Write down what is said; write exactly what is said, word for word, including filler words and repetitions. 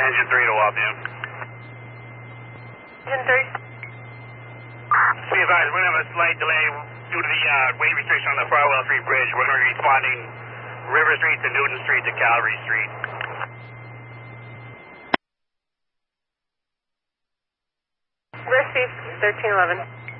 Engine three to Wappian. Engine three. Be advised, we're going to have a slight delay due to the uh, weight restriction on the Farwell Street Bridge. We're going to be responding River Street to Newton Street to Calvary Street. River Street, thirteen eleven.